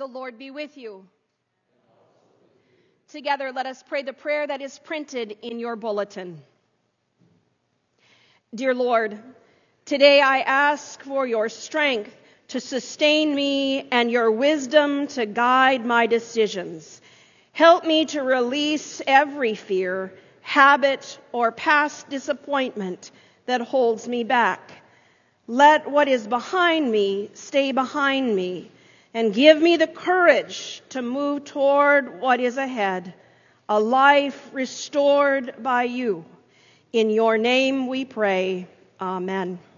The Lord be with you. Together, let us pray the prayer that is printed in your bulletin. Dear Lord, today I ask for your strength to sustain me and your wisdom to guide my decisions. Help me to release every fear, habit, or past disappointment that holds me back. Let what is behind me stay behind me, and give me the courage to move toward what is ahead, a life restored by you. In your name we pray. Amen.